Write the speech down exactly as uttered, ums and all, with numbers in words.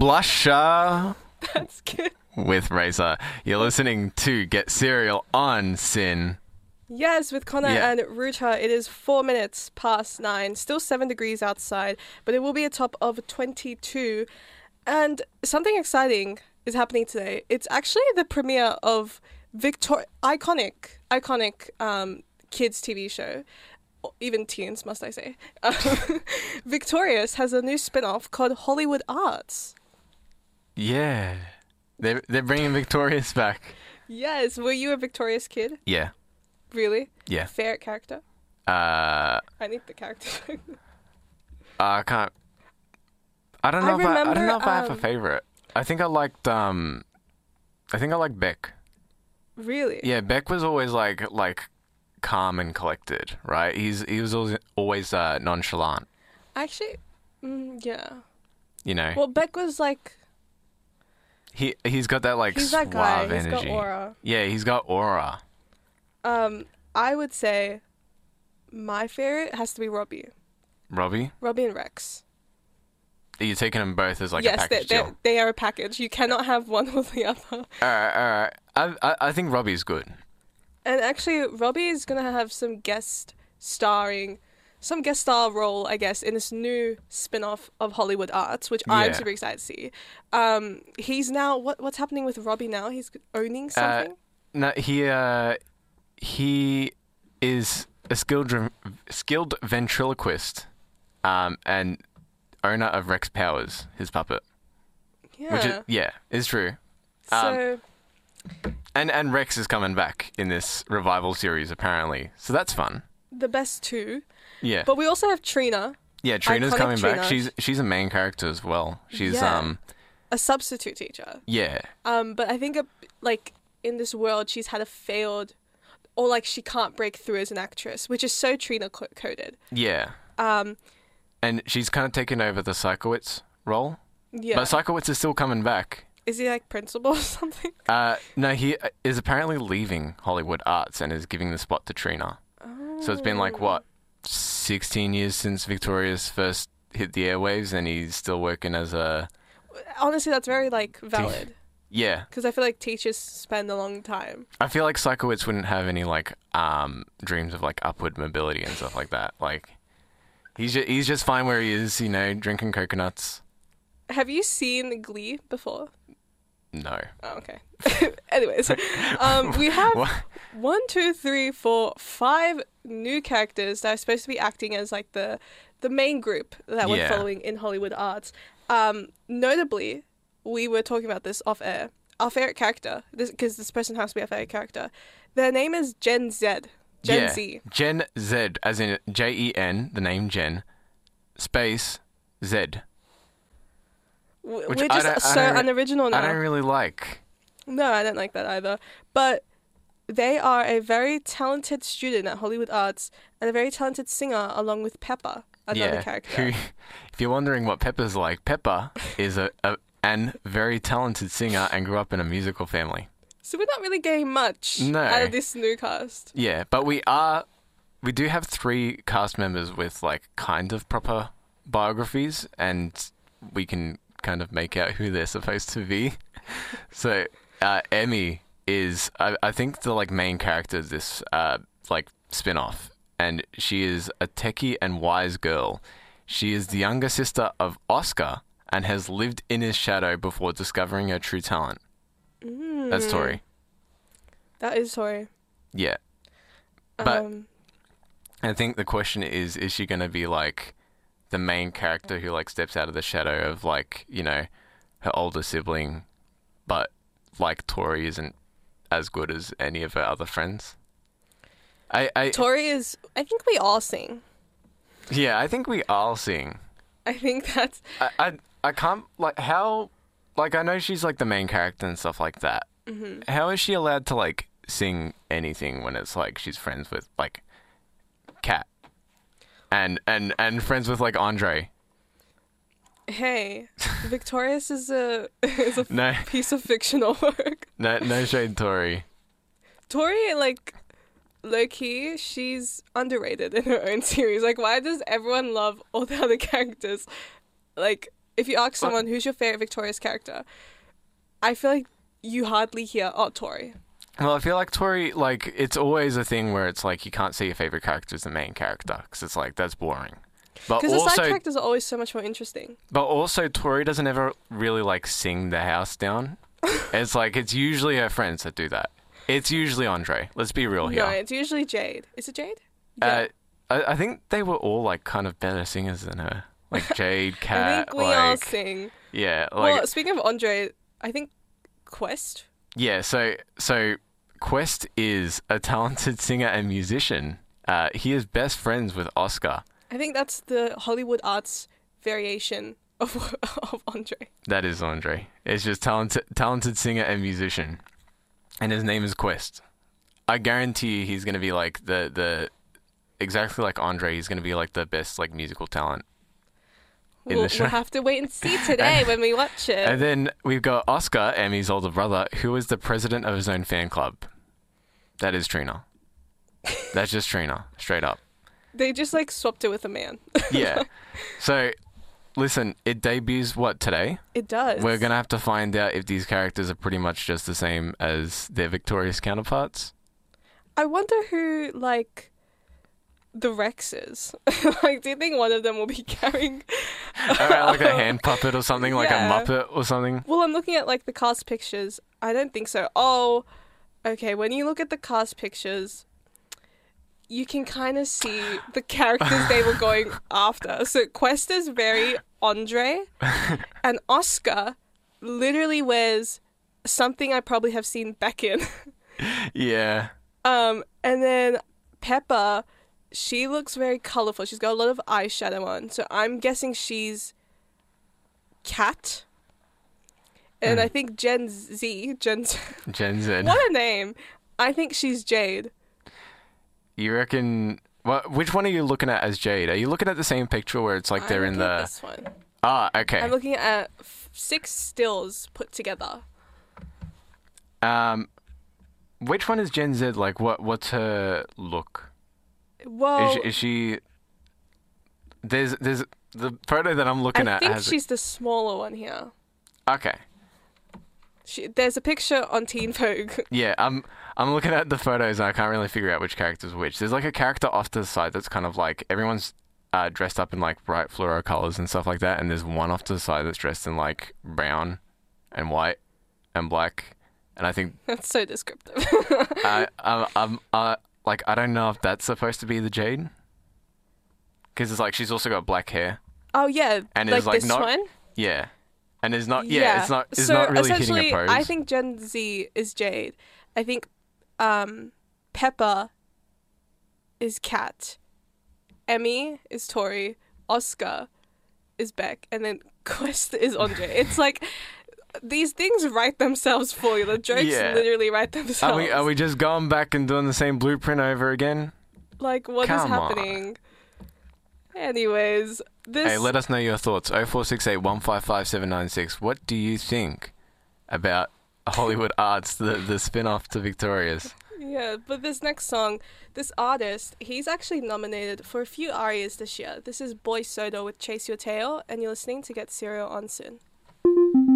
Blusher That's good. with Razor. You're listening to Get Serial on Sin. Yes, with Connor Yeah. and Ruta, it is four minutes past nine. Still seven degrees outside, but it will be a top of twenty-two. And something exciting is happening today. It's actually the premiere of Victor iconic, iconic um, kids T V show. Even teens, must I say. Um, Victorious has a new spin-off called Hollywood Arts. Yeah. They're, they're bringing Victorious back. Yes, were you a Victorious kid? Yeah. Really? Yeah. Favorite character? Uh, I need the character. I can't... I don't I know if I, I don't remember, know if I have a um, favorite. I think I liked, um... I think I liked Beck. Really? Yeah, Beck was always like like calm and collected, right? He's he was always always uh, nonchalant, Actually, mm, yeah. you know. Well, Beck was like, he he's got that like he's suave that guy. He's energy. got aura. Yeah, he's got aura. Um, I would say my favorite has to be Robbie. Robbie, Robbie and Rex. are you taking them both as like a yes, they, package they deal? they are a package. You cannot have one or the other. All right, all right. I, I I think Robbie's good. And actually, Robbie is gonna have some guest starring, some guest star role, I guess, in this new spin-off of Hollywood Arts, which I'm Yeah. super excited to see. Um, he's now what what's happening with Robbie now? He's owning something. No, he uh he is a skilled dr- skilled ventriloquist, um, and owner of Rex Powers, his puppet. yeah. Which is yeah, is true. so And and Rex is coming back in this revival series apparently, so that's fun. the best two. Yeah, But we also have Trina, yeah. Trina's iconic coming Trina. back. She's she's a main character as well. She's Yeah. um a substitute teacher. yeah Um, but I think uh, like in this world, she's had a failed, or like she can't break through as an actress, which is so Trina co- coded. yeah, Um, and she's kind of taken over the Psychowitz role, yeah. but Psychowitz is still coming back. Is he like principal or something? Uh, no, he uh, is apparently leaving Hollywood Arts and is giving the spot to Trina. So it's been like what, sixteen years since Victorious first hit the airwaves, and he's still working as a Honestly, that's very like valid yeah. because I feel like teachers spend a long time. I feel like Psychowitz wouldn't have any like um dreams of like upward mobility and stuff like that. Like he's just, he's just fine where he is, you know, drinking coconuts. Have you seen Glee before? No. Oh, okay. Anyways, um, we have What? one, two, three, four, five new characters that are supposed to be acting as like the the main group that we're Yeah. following in Hollywood Arts. Um, notably, we were talking about this off air. Our favorite character, because this, this person has to be our favorite character. Their name is Gen Z. Gen yeah. Z. Gen Z, as in J E N, the name Gen, space Z. W- Which We're I just don't- I so don't re- unoriginal now. I don't really like. No, I don't like that either. But they are a very talented student at Hollywood Arts and a very talented singer along with Pepper, another yeah. character. Who, if you're wondering what Pepper's like, Pepper is a, a an very talented singer and grew up in a musical family. So we're not really getting much No. out of this new cast. Yeah, but we are, we do have three cast members with like kind of proper biographies, and we can kind of make out who they're supposed to be. So, uh, Emmy is, I, I think, the like main character of this uh like spin-off, and she is a techie and wise girl. She is the younger sister of Oscar and has lived in his shadow before discovering her true talent. Mm. That's Tori. That is Tori. Yeah. But- Um, I think the question is, is she going to be like the main character who like steps out of the shadow of like, you know, her older sibling, but like Tori isn't as good as any of her other friends? I, I Tori is, I think we all sing. yeah, I think we all sing. I think that's, I, I, I can't, like, how, like, I know she's like the main character and stuff like that. mhm. How is she allowed to like sing anything when it's like she's friends with like Kat and and and friends with like Andre? Hey, Victorious is a, is a No, piece of fictional work. no, no shade, Tori. Tori, like, low key, she's underrated in her own series. Like, why does everyone love all the other characters? Like, if you ask someone who's your favorite Victorious character, I feel like you hardly hear, oh, Tori. Well, I feel like Tori, like, it's always a thing where it's like you can't see your favorite character as the main character because it's like, that's boring. But Because the also, side characters are always so much more interesting. but also, Tori doesn't ever really like sing the house down. It's like, it's usually her friends that do that. It's usually Andre. Let's be real here. No, it's usually Jade. Is it Jade? Uh, I, I think they were all like kind of better singers than her. Like Jade, I Kat, think we like all sing. yeah, like Well, speaking of Andre, I think Quest. yeah. So so Quest is a talented singer and musician. Uh, he is best friends with Oscar. I think that's the Hollywood arts variation of of Andre. That is Andre. It's just talented talented singer and musician, and his name is Quest. I guarantee he's gonna be like the the exactly like Andre. He's gonna be like the best like musical talent. In We'll, the show. we'll have to wait and see today when we watch it. And then we've got Oscar, Emmy's older brother, who is the president of his own fan club. That is Trina. That's just Trina, straight up. They just like swapped it with a man. Yeah. So, listen, it debuts, what, today? It does. We're going to have to find out if these characters are pretty much just the same as their Victorious counterparts. I wonder who like the Rex is. Like, do you think one of them will be carrying Uh, like a hand puppet or something, like Yeah. a Muppet or something. Well, I'm looking at like the cast pictures. I don't think so. Oh, okay. When you look at the cast pictures, you can kind of see the characters they were going after. So Quest is very Andre, and Oscar literally wears something I probably have seen Beck in. Yeah. Um, and then Pepper, she looks very colorful. She's got a lot of eyeshadow on. So I'm guessing she's Cat. And Mm. I think Gen Z, Gen Z, Gen Z. what a name. I think she's Jade. You reckon... Well, which one are you looking at as Jade? Are you looking at the same picture where it's like they're I'm in looking at the... this one. Ah, okay. I'm looking at f- six stills put together. Um, which one is Gen Z? Like, what? What's her look? Well, Is, is she? There's, there's the photo that I'm looking I at. think has she's the smaller one here. okay. She, there's a picture on Teen Vogue. Yeah, I'm, I'm looking at the photos and I can't really figure out which character's which. There's like a character off to the side that's kind of like everyone's uh, dressed up in like bright fluoro colors and stuff like that, and there's one off to the side that's dressed in like brown, and white, and black, and I think That's so descriptive. I, I'm, I'm, uh, like, I don't know if that's supposed to be the Jade. Because it's like, she's also got black hair. Oh yeah, And like it's like this not- one. Yeah. And it's not, yeah, it's not, it's so not really hitting essentially, a pose. I think Gen Z is Jade. I think um, Pepper is Kat. Emmy is Tori. Oscar is Beck. And then Quest is Andre. It's like these things write themselves for you. The jokes Yeah. literally write themselves. Are we, are we just going back and doing the same blueprint over again? Like, what is Come on. happening? Anyways, this... Hey, let us know your thoughts. oh four six eight, one five five, seven nine six. What do you think about Hollywood Arts, the, the spin-off to Victorious? Yeah, but this next song, this artist, he's actually nominated for a few arias this year. This is Boy Soda with Chase Your Tail, and you're listening to Get Serial on Soon.